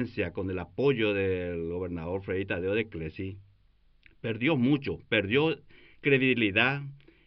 con el apoyo del gobernador Freddy Tadeo de Clesi, perdió mucho, perdió credibilidad,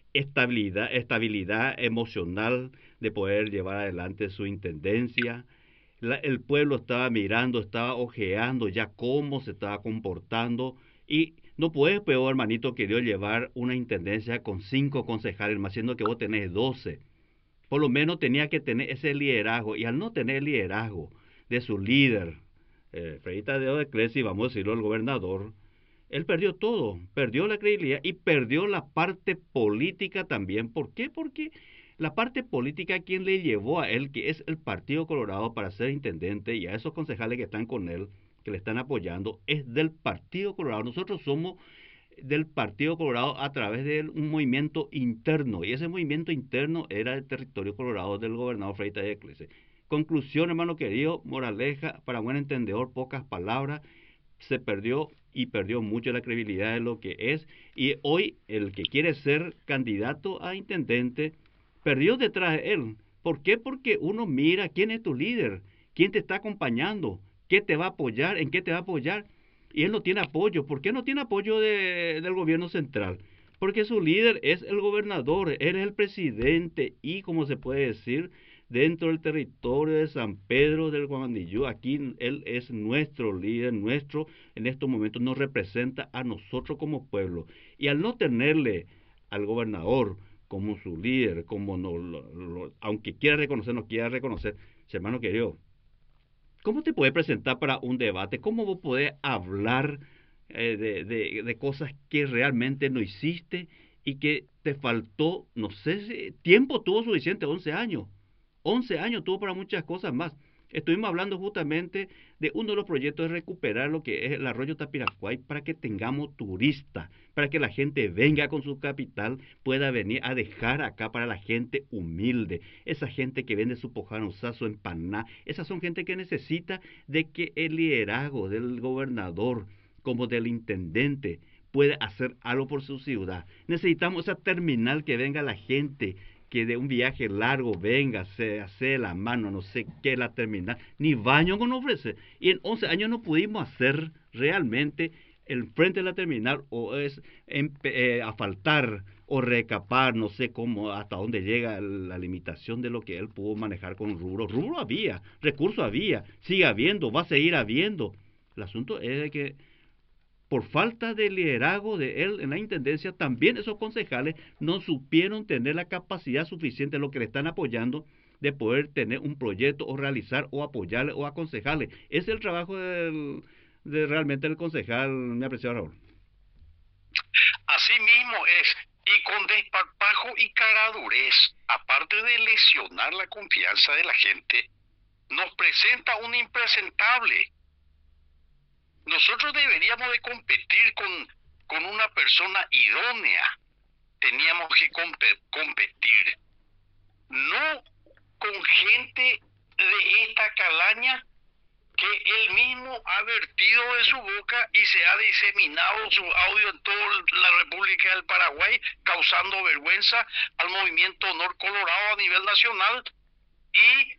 estabilidad emocional de poder llevar adelante su intendencia. El pueblo estaba mirando, estaba ojeando ya cómo se estaba comportando y no puedes, peor hermanito querido, llevar una intendencia con 5 concejales, más siendo que vos tenés 12. Por lo menos tenía que tener ese liderazgo, y al no tener liderazgo de su líder, Freddy Tadeo de Clesi, vamos a decirlo, el gobernador, él perdió todo, perdió la credibilidad y perdió la parte política también. ¿Por qué? Porque la parte política, quien le llevó a él, que es el Partido Colorado, para ser intendente, y a esos concejales que están con él, que le están apoyando, es del Partido Colorado. Nosotros somos del Partido Colorado a través de un movimiento interno, y ese movimiento interno era el territorio colorado del gobernador Freitas de Clese. Conclusión, hermano querido, moraleja, para buen entendedor, pocas palabras, se perdió y perdió mucho la credibilidad de lo que es, y hoy el que quiere ser candidato a intendente perdió detrás de él. ¿Por qué? Porque uno mira quién es tu líder, quién te está acompañando, qué te va a apoyar, en qué te va a apoyar, y él no tiene apoyo. ¿Por qué no tiene apoyo del gobierno central? Porque su líder es el gobernador, él es el presidente, y como se puede decir, dentro del territorio de San Pedro del Guamandillú, aquí él es nuestro líder, nuestro, en estos momentos nos representa a nosotros como pueblo. Y al no tenerle al gobernador como su líder, como no, aunque quiera reconocer, no quiera reconocer, hermano querido, ¿cómo te puedes presentar para un debate? ¿Cómo vos podés hablar de cosas que realmente no hiciste y que te faltó, no sé si tiempo tuvo suficiente, 11 años? 11 años tuvo para muchas cosas más. Estuvimos hablando justamente de uno de los proyectos de recuperar lo que es el arroyo Tapiracuay para que tengamos turistas, para que la gente venga con su capital, pueda venir a dejar acá para la gente humilde, esa gente que vende su pojanuzá, su empaná, esas son gente que necesita de que el liderazgo del gobernador como del intendente pueda hacer algo por su ciudad. Necesitamos esa terminal que venga la gente que de un viaje largo venga, se hace la mano, no sé qué, la terminal, ni baño no ofrece. Y en 11 años no pudimos hacer realmente el frente de la terminal, o es asfaltar o recapar, no sé cómo, hasta dónde llega la limitación de lo que él pudo manejar con rubro. Rubro había, recurso había, sigue habiendo, va a seguir habiendo. El asunto es de que por falta de liderazgo de él en la intendencia, también esos concejales no supieron tener la capacidad suficiente, lo que le están apoyando, de poder tener un proyecto o realizar o apoyarle o aconsejarle. Ese es el trabajo de realmente el concejal, mi apreciado Raúl. Así mismo es, y con desparpajo y caradurez, aparte de lesionar la confianza de la gente, nos presenta un impresentable. Nosotros deberíamos de competir con una persona idónea. Teníamos que competir, no con gente de esta calaña que él mismo ha vertido de su boca y se ha diseminado su audio en toda la República del Paraguay, causando vergüenza al movimiento Honor Colorado a nivel nacional y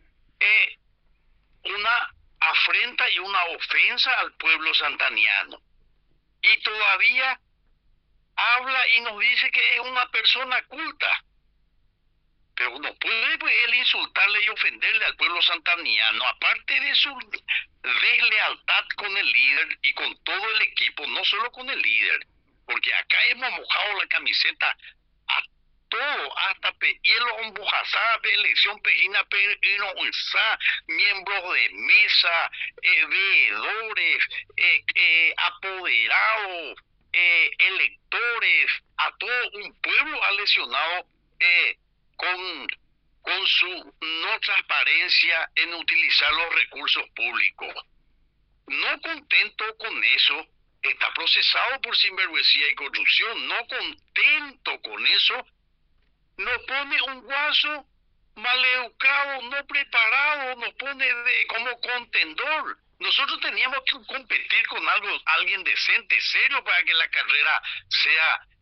una afrenta y una ofensa al pueblo santaniano. Y todavía habla y nos dice que es una persona culta. Pero no puede él insultarle y ofenderle al pueblo santaniano, aparte de su deslealtad con el líder y con todo el equipo, no solo con el líder, porque acá hemos mojado la camiseta a todo, hasta hielo ombujazá, elección pejina, miembros de mesa, veedores, apoderados, electores, a todo un pueblo ha lesionado con, con su no transparencia en utilizar los recursos públicos. No contento con eso, está procesado por sinvergüenzía y corrupción. No contento con eso, nos pone un guaso maleducado, no preparado, nos pone como contendor. Nosotros teníamos que competir con alguien decente, serio, para que la carrera sea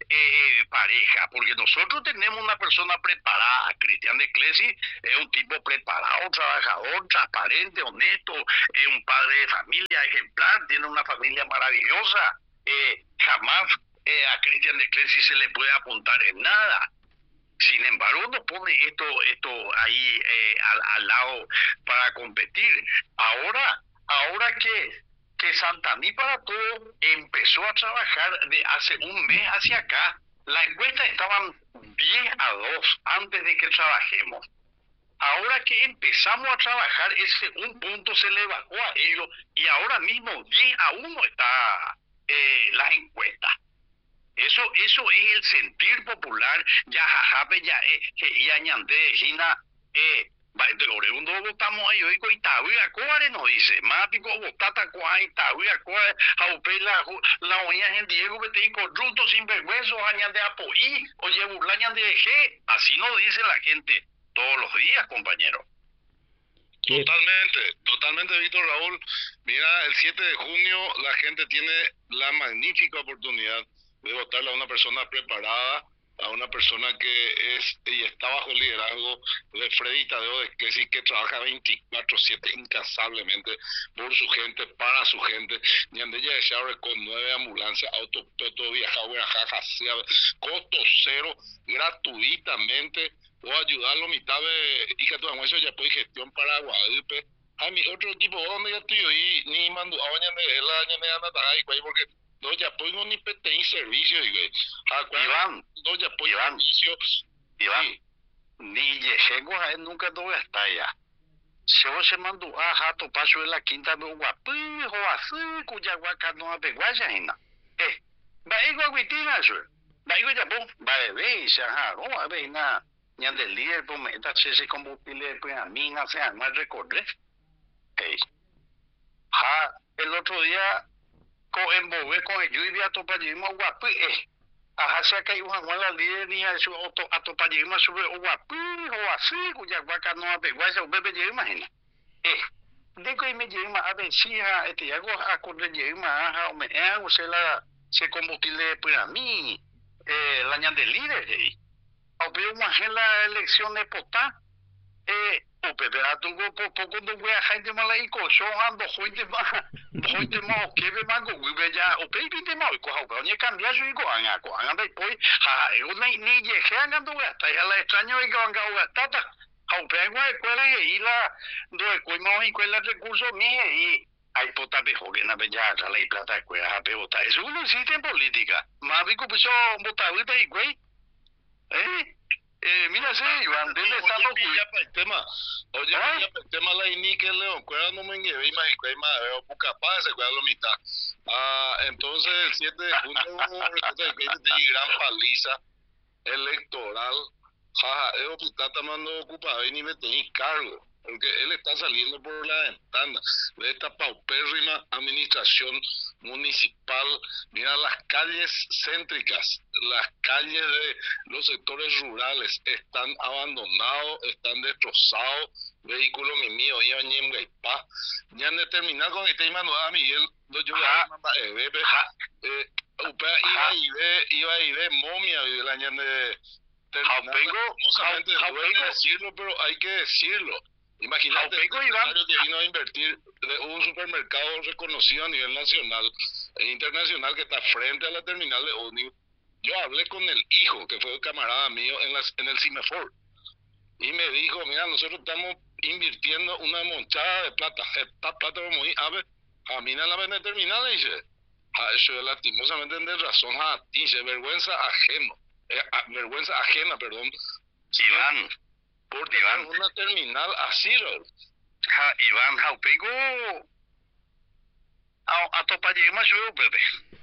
pareja, porque nosotros tenemos una persona preparada. Cristian de Clesi es un tipo preparado, trabajador, transparente, honesto, es un padre de familia ejemplar, tiene una familia maravillosa. Jamás a Cristian de Clesi se le puede apuntar en nada. Sin embargo, nos pone esto ahí al lado para competir. Ahora que Santaní para Todo empezó a trabajar de hace un mes hacia acá, las encuestas estaban 10-2 antes de que trabajemos. Ahora que empezamos a trabajar, ese un punto se le bajó a ellos y ahora mismo 10-1 está las encuestas. Eso es el sentir popular. Ya jajape ya ya ñande gina de oregundo votamos ahí hoy y tawi acuare nos dice mático votata cuai tawi acuare jaupe la oña en Diego que te corrupto sin vergüenza añade apoí oye burlañan de G, así nos dice la gente todos los días, compañero. Totalmente, Víctor Raúl. Mira, el 7 de junio la gente tiene la magnífica oportunidad de votarle a una persona preparada, a una persona que es y está bajo el liderazgo de Freddy Tadeo de Clesi, que trabaja 24/7 incansablemente por su gente, para su gente. Ñandella de Chabre con 9 ambulancias, autototo, viajado, costo cero, gratuitamente. Puedo ayudarlo, mitad de hija tu eso ya puede gestión para Guadalupe. A mi otro equipo, ¿dónde ya estoy? Y ni mando a bañar porque no ya pongo ni PTI servicio, Iván, no ya pongo servicio. Iván, ni llego a él nunca tuve hasta allá. Se mandó a jato paso de la quinta de guapijo así, cuya guaca no a peguaya, va ego aguitina, va ego ya pon, va de vez, no a ver nada. Ñan del líder, pues me está ese combustible, pues a mí no se más recorrer. El otro día, envolver con el lluvia, topayismo guapi, se ha caído Juan la líder, ni a su atopayismo sobre guapi, o así, cuya guaca no a peguaya, o bebe, imagina. De que me lleva a ver si hago a correr, o me hago se combustible, pues a mí, la ñan del líder, Pero una la elección de potá, o pepe a tu poco de voy a gente mala y cocho ando hoite más o que ve mango we ya o pepe de mal co ha ni cambiar su ico anda y pues ni llegué andando hasta ya la extraño y con gastata ha pego escuela y la do coimo y escuela recursos mío y hay pota bejo que na bella la y plata escuela pero está eso no existe en política más bico pues botadita y güey. Mira, sí, Iván, dele estamos para el tema. Oye, para el tema la inique León, cuál no me engueve más y cuál más veo capaz de cuál lo mitad. Entonces el 7 de junio resulta que hay gran paliza electoral. Eso que está tomando ocupado y ni me tenéis cargo. Porque él está saliendo por la ventana de esta paupérrima administración municipal. Mira las calles céntricas, las calles de los sectores rurales están abandonados, están destrozados. Vehículo mío, iba en Guaypá. Ya han determinado con este Manuel Miguel, yo iba y ve momia y el año de no solamente duele decirlo, pero hay que decirlo. Imagínate el empresario que vino a invertir de un supermercado reconocido a nivel nacional e internacional que está frente a la terminal de ómnibus. Yo hablé con el hijo, que fue un camarada mío en el Cimefor, y me dijo, mira, nosotros estamos invirtiendo una monchada de plata. Esta plata vamos a ir a ver, a mí la vende terminal, dice. Eso es lastimosamente de razón, dice, vergüenza ajena, perdón. Iván. Por tener una terminal así, Iván, pego a topar más yo, bebé.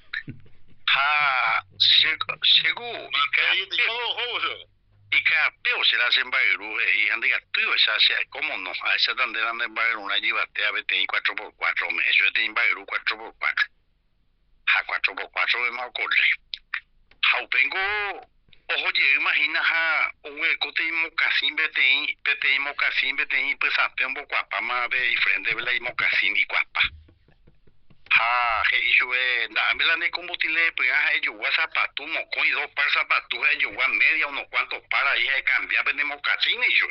Seguro. Y que pero se la hacen Bairú, y ande que tú esa sea, ¿cómo no? A esa donde dan en Bairú, una llevate a BTI 4x4, me eso es en Bairú 4x4. 4x4 es más corre. Pego. Oye, imagina un hueco de mocasín, BTI mocasín, BTI, pues a tempo guapa, más de frente de la mocasín y guapa. Y yo dame la ne como tile pues yo zapatu mo con dos par zapatos yo media unos cuantos para ahí cambiar venimos casines yo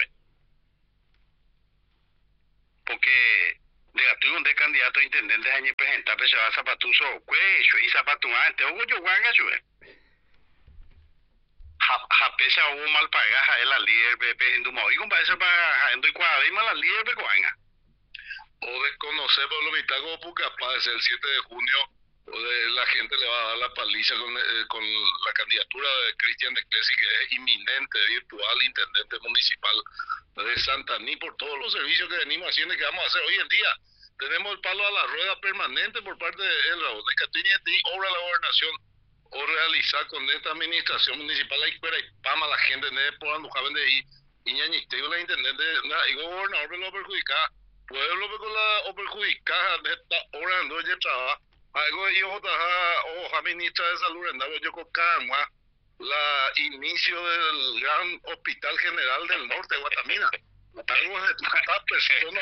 porque de atu de candidato a intendente año presentar pues va zapato so yo y zapato antes o yo guanga yo pesa o mal paga la líder pepe en tu móvil con eso para en tu cuadro y mal líder pe guanga o desconocer por lo mitad como porque capaz de ser el 7 de junio o de la gente le va a dar la paliza con la candidatura de Cristian de Clesi, que es inminente, virtual, intendente municipal de Santaní, por todos los servicios que venimos haciendo y que vamos a hacer hoy en día. Tenemos el palo a la rueda permanente por parte de él, Raúl, de que obra la gobernación o realizar con esta administración municipal la espera y pama la gente de por andujaben de ahí y ñañisteo la intendente y gobernador me lo perjudica pueblo con la o perjudicar de esta obra no ya trabaja algo yo o ministra de salud andaba yo con calma la inicio del gran hospital general del norte de Guatemala algo de esta persona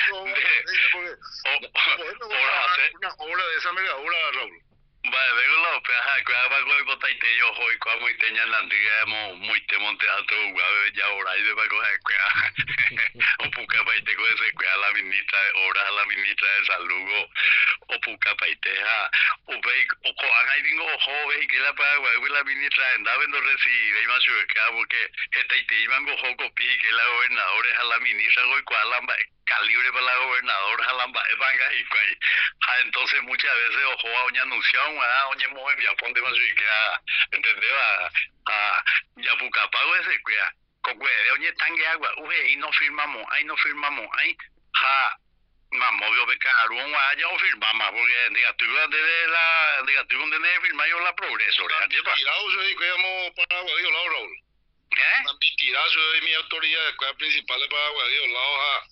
una obra de esa megadura, Raúl. Vale, vengo la opera, que va con el botaite yo hoy cuando muy teña la antigua muy te monte alto guave ya ahora y de va coger o puca paite con ese que la ministra ahora la ministra de salud o puca paite o ve o co haga bingo joven que la paga la ministra andaba no recibe y más que porque esta y mango joco pi que la gobernadora es la ministra hoy cual la calibre para la gobernadora jalamba vanga y cual entonces muchas veces ojo a una anunciación oye mueve mi aponte más que entendeu ya busca pago ese que con que oye tanque agua y no firmamos ahí movió becar un ya o firmamos porque diga tú donde firma yo la progreso tirado yo y que llamo para Guadillo Lao, Raúl. También tirazo de mi autoridad de cuál principal para Guadillo Lao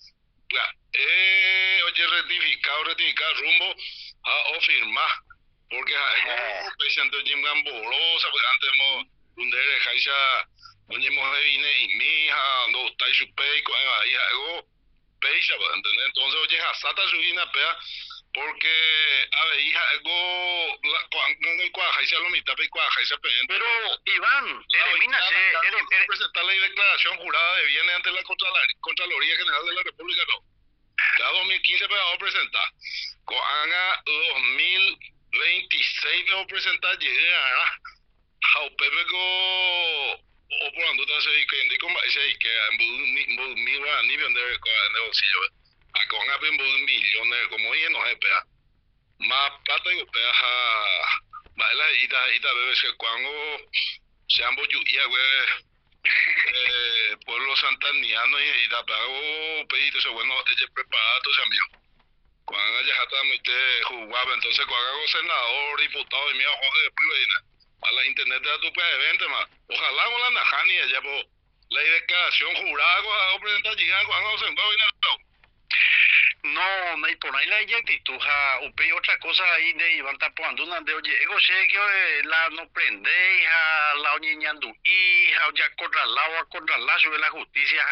oye rectificar rumbo o firmar porque pensando Jim Gamborosa antes hemos un de Jaisa oye hemos vine y mi hija no está y su peico ahí algo peisa ¿entendés? Entonces oye hasata su hija pea porque a ver hija algo con Jaisa lo mitad pe Jaisa pendiente pero Iván elimínase presentar la declaración jurada de bienes ante la Contraloría General de la República no ya 2015 va a presentar con haga 2026 que va a presentar llegue a Pepe o por ando se que indico ese que mi va ni vender negocio a con a bien millones como y no espera más plata y pea baila y da bebé que cuando se han boyu y pueblo santaniano y da pago pedito ese bueno ella preparado ese amigo cuando ella está muy jugaba entonces cuando hago senador diputado y mi ojo de plena a la internet de tu evento más ojalá con la najani ella por la declaración jurada con presentar llegar cuando se encuentra no hay por ahí la actitud o otra cosa ahí de Iván tapando una de oye ego sé que la no prende la oñeñando hija o ya contra la sobre la justicia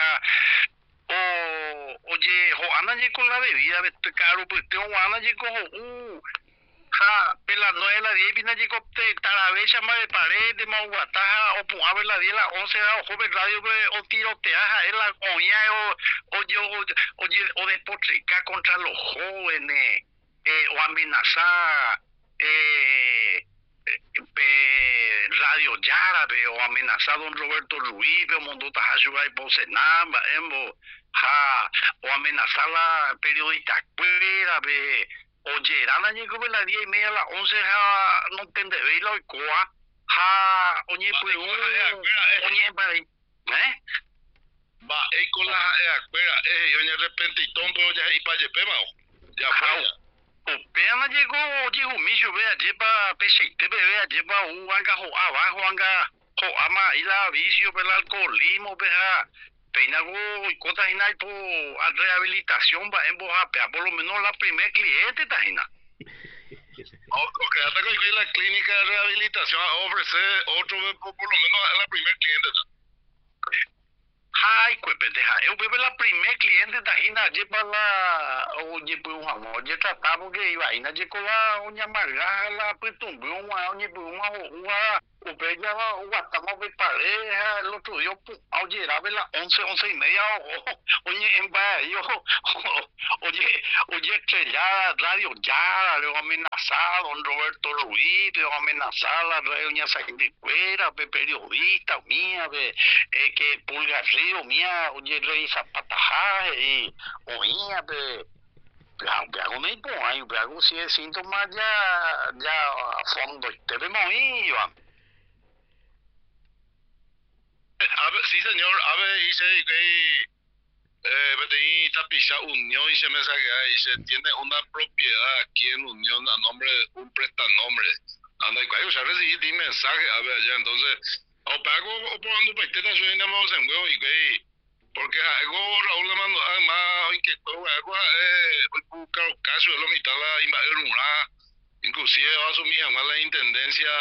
oye anda con la bebida caro pues tengo anda con pela 9 de la 10 vina llegó tarabesa más de pared de Mauguataja o puave la 10 la 11 o joven radio o tiroteaja es la oña o despotricar contra los jóvenes o amenazar Radio Yara o amenazar a don Roberto Luis o Mondota Hashuga y Posenamba o amenazar a la periodista Cuera oye, Rana llegó a las 10:30 a las 11 no entendé la oicoa oye pues oye va con la espera yo de repente y tombo ya y para llevar ya fue Pena llegó oye humicho vea lleva peseite vea lleva anga abajo anga ama y la vicio el alcoholismo vea peinago y cosas y por rehabilitación va en boja por lo menos la primer cliente tajina que hasta que la clínica de rehabilitación ofrece otro por lo menos la primer cliente Ay, cuepete, eu bebe la primer cliente tajina allí para la oye pues un amor, oye tratamos que iba ahí nadie con la uña amarga la pues tumbe oye pues una ya va estamos de pareja el otro día oye era de las 11:30 oye en yo oye estrellada radio ya le amenazado don Roberto Ruiz le amenazar la radio ña de fuera periodista mía que Pulga Río mía oye rey Zapatajá y oía hago me pongo hago si es síntoma ya a fondo te vemos ahí Iván. Sí, señor. A ver, dice que BTI Tapiza Unión y se mensajea y se tiene una propiedad aquí en Unión a nombre de un prestanombre. Anda, y cuando se recibí mensaje, a ver, allá, entonces, o pago o por ando paiteta, soy en vamos en huevo y que, porque algo Raúl le mandó, además, hoy que algo, buscar caso de la mitad la invadieron, inclusive va a asumir además la intendencia.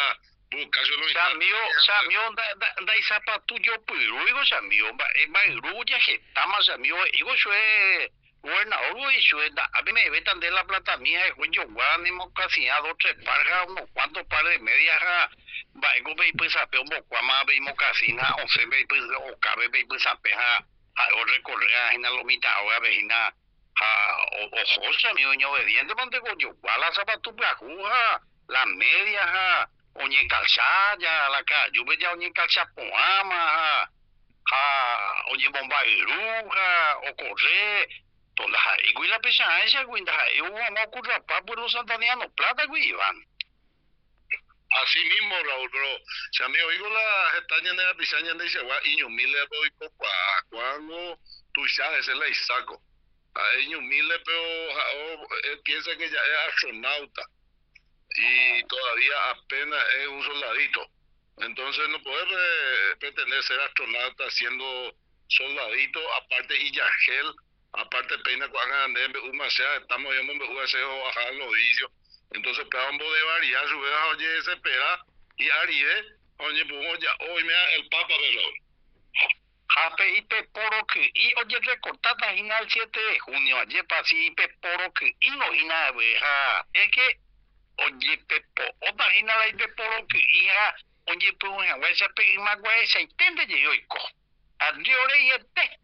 Samio da isapa tuyo pero digo Samio va gruya que estamos Samio digo yo es gobernador y yo a mí me vetan de la plata mía de yo guanimo casi a dos tres parjas unos cuantos pares de medias va ego ve pues a pe un poco más veimos casi na o se ve pues o cabe ve pues a pe a o recorrer en la lomita o vecina o Samio ño obediente mante con yo guala zapato plajuja la media oñe calzada ya la ca yo veía oñe calzada poama oñe bomba iruja o corre toda y la pesa esa guinda eu vamos ocurra pa por los santanianos plata Iván. Así mismo, Raúl, pero si a mí oigo la gestaña de la pisaña de Isagua, Iño Mille, pero cuando tú sabes, es la Isaco. A Iño Mille, pero él piensa que ya es astronauta y todavía apenas es un soldadito. Entonces no puede pretender ser astronauta siendo soldadito, aparte Iyagel, aparte Peina Cuangandé, sea estamos viendo en Bejúaseo bajar los vicios. Entonces pedambo de variar su vez oye se espera y Aribe, oye pues ya hoy me da el Papa de Raúl. Jape y peporo que y oye recortada en el 7 de junio ayer pasí y peporo que y no y nada es que oye pepo otra hina la de poro que hija oye pues una huesa pe magua esa intende yo y co adiore y este.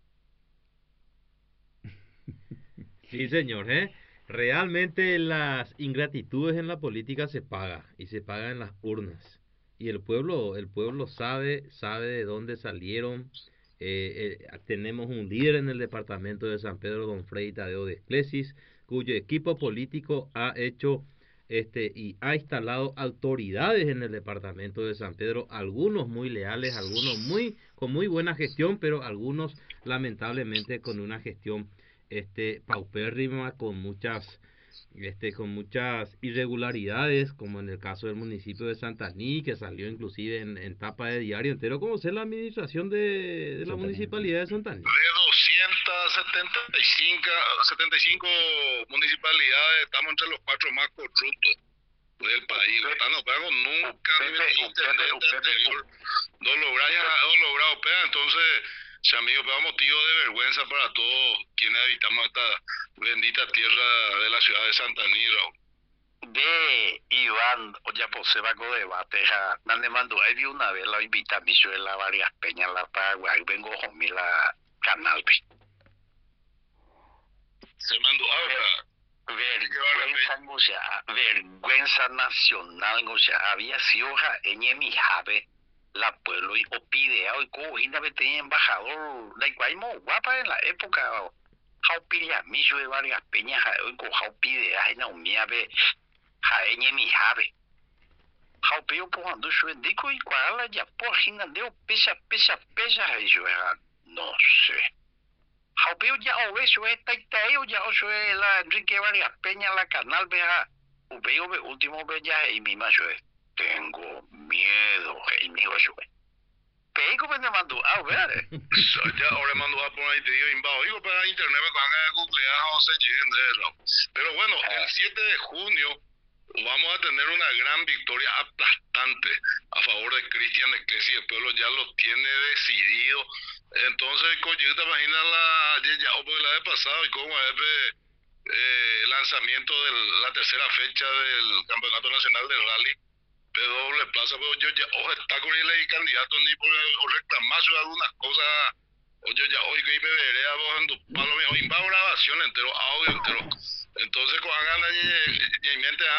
Sí, señor, realmente las ingratitudes en la política se paga y se paga en las urnas. Y el pueblo sabe de dónde salieron. Tenemos un líder en el departamento de San Pedro, don Freddy Tadeo de Esclesis, cuyo equipo político ha hecho y ha instalado autoridades en el departamento de San Pedro, algunos muy leales, algunos con muy buena gestión, pero algunos lamentablemente con una gestión paupérrima, con muchas irregularidades, como en el caso del municipio de Santaní, que salió inclusive en tapa de diario entero. ¿Cómo es la administración de la municipalidad de Santaní? De 75 municipalidades, estamos entre los 4 más corruptos del país. No pagamos nunca anterior. No logrado, entonces, si amigo, motivo de vergüenza para todos quienes habitamos esta bendita tierra de la ciudad de Santaní, Raúl. De Iván, oye, pues se va con debate, donde mandó, ahí vi una vez, la invita a mi suela varias peñas, la Paraguay, vengo a mi la canal, se mandó vergüenza nacional, o sea, había sido en mi jave, la pueblo y opideado y cogida tenía embajador, la igual guapa en la época, jaupilla miso de varias peñas, jaupidea, y no me ave, en mi jave. Jaupio cuando yo digo y cuál ya por ginandeo pesa, yo no sé. Jaupio ya o eso está ya o eso la Enrique varias peñas la canal vea, veo último vez ya y mi macho tengo miedo y mi yo pego me mandó a ver ya ahora mandó a poner ahí te digo invado digo para internet me van a googlear pero bueno el 7 de junio vamos a tener una gran victoria aplastante a favor de Cristian Esclesi. El pueblo ya lo tiene decidido Entonces, coño, te imaginas ya, porque la vez pasado y como lanzamiento de la tercera fecha del Campeonato Nacional de Rally de doble plaza, pero yo ya, ojo, está con el candidato ni por reclamar algunas cosas, o yo ya, hoy que me veré a vos en tu palo, o va grabación entero, audio entero. Entonces, cuando hagan en mente,